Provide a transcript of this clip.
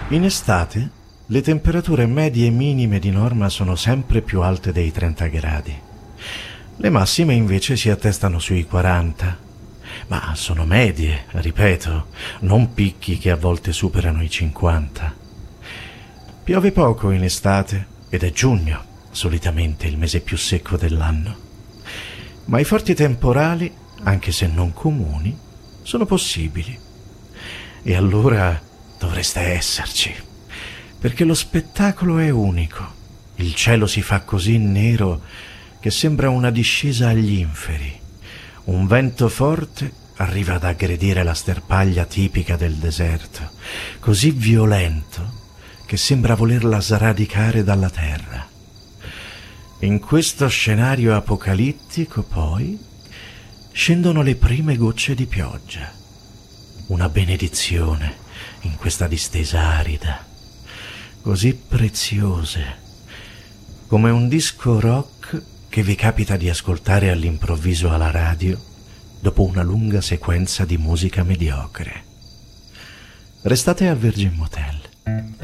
In estate le temperature medie e minime di norma sono sempre più alte dei 30 gradi. Le massime invece si attestano sui 40. Ma sono medie, ripeto, non picchi che a volte superano i 50. Piove poco in estate ed è giugno, solitamente il mese più secco dell'anno. Ma i forti temporali, anche se non comuni, sono possibili. E allora dovreste esserci, perché lo spettacolo è unico. Il cielo si fa così nero che sembra una discesa agli inferi. Un vento forte arriva ad aggredire la sterpaglia tipica del deserto, così violento che sembra volerla sradicare dalla terra. In questo scenario apocalittico, poi, scendono le prime gocce di pioggia. Una benedizione in questa distesa arida, così preziose, come un disco rock che vi capita di ascoltare all'improvviso alla radio dopo una lunga sequenza di musica mediocre. Restate al Virgin Motel.